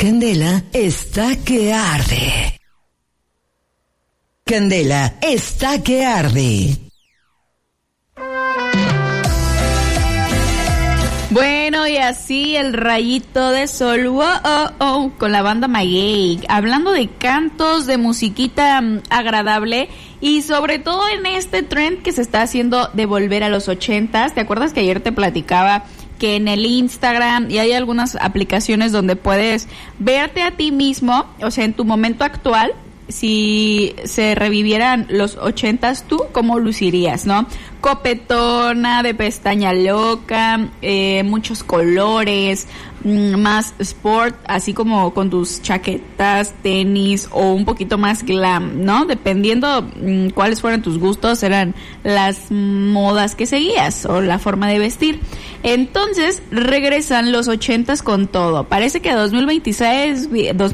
Candela está que arde. Candela está que arde. Bueno, y así el rayito de sol, con la banda Maguey, hablando de cantos, de musiquita agradable y sobre todo en este trend que se está haciendo de volver a los 80s. ¿Te acuerdas que ayer te platicaba que en el Instagram y hay algunas aplicaciones donde puedes verte a ti mismo, o sea, en tu momento actual? Si se revivieran los 80s, ¿tú cómo lucirías, no? Copetona, de pestaña loca, muchos colores, más sport, así como con tus chaquetas, tenis o un poquito más glam, ¿no? Dependiendo cuáles fueran tus gustos, eran las modas que seguías o la forma de vestir. Entonces, regresan los 80s con todo. Parece que 2026,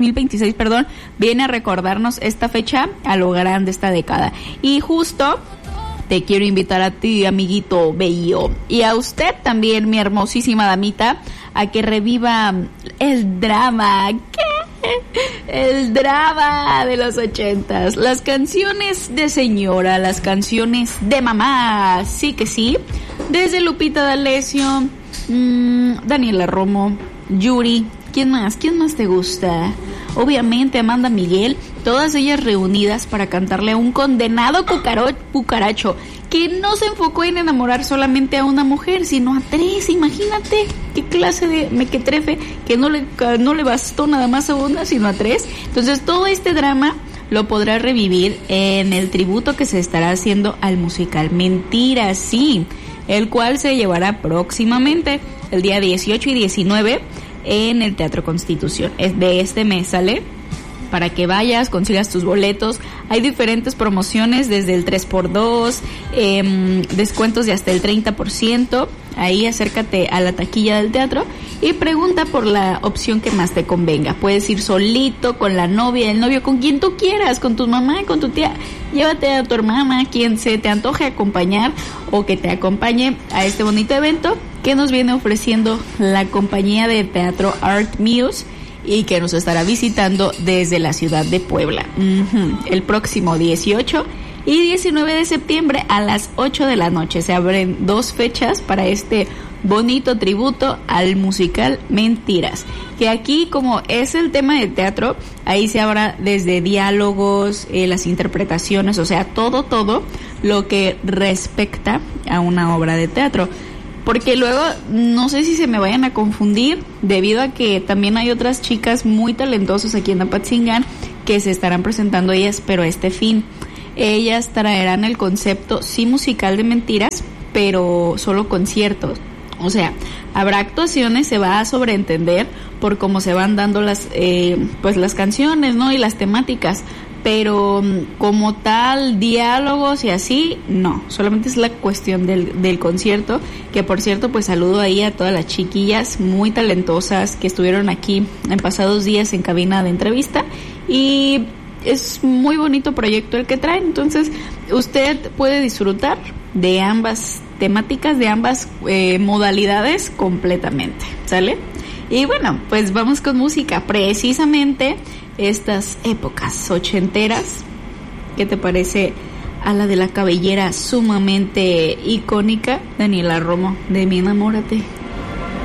viene a recordarnos esta fecha a lo grande, esta década. Y justo te quiero invitar a ti, amiguito bello, y a usted también, mi hermosísima damita, a que reviva el drama. ¿Qué? El drama de los 80s. Las canciones de señora, las canciones de mamá, sí que sí. Desde Lupita D'Alessio, Daniela Romo, Yuri. ¿Quién más te gusta? Obviamente Amanda Miguel, todas ellas reunidas para cantarle a un condenado cucaracho que no se enfocó en enamorar solamente a una mujer, sino a 3. Imagínate qué clase de mequetrefe, que no le bastó nada más a una, sino a 3. Entonces todo este drama lo podrá revivir en el tributo que se estará haciendo al musical Mentiras, sí, el cual se llevará próximamente el día 18 y 19 en el Teatro Constitución. Es de este mes, ¿sale? Para que vayas, consigas tus boletos. Hay diferentes promociones, desde el 3x2, descuentos de hasta el 30%. Ahí acércate a la taquilla del teatro y pregunta por la opción que más te convenga. Puedes ir solito, con la novia, el novio, con quien tú quieras, con tu mamá, con tu tía. Llévate a tu hermana, quien se te antoje acompañar o que te acompañe a este bonito evento que nos viene ofreciendo la compañía de teatro Art Muse y que nos estará visitando desde la ciudad de Puebla. El próximo 18 y 19 de septiembre a las 8 de la noche. Se abren 2 fechas para este bonito tributo al musical Mentiras, que aquí, como es el tema de teatro, ahí se habla desde diálogos, las interpretaciones, o sea, todo lo que respecta a una obra de teatro. Porque luego no sé si se me vayan a confundir, debido a que también hay otras chicas muy talentosas aquí en Apatzingán que se estarán presentando ellas, pero a este fin. Ellas traerán el concepto sí musical de Mentiras, pero solo conciertos. O sea, habrá actuaciones, se va a sobreentender por cómo se van dando las canciones, ¿no? Y las temáticas. Pero como tal, diálogos y así, no, solamente es la cuestión del concierto, que por cierto, pues saludo ahí a todas las chiquillas muy talentosas que estuvieron aquí en pasados días en cabina de entrevista, y es muy bonito proyecto el que traen. Entonces usted puede disfrutar de ambas temáticas, de ambas modalidades completamente, ¿sale? Y bueno, pues vamos con música, precisamente estas épocas ochenteras. ¿Qué te parece a la de la cabellera sumamente icónica, Daniela Romo, de Mi Enamórate?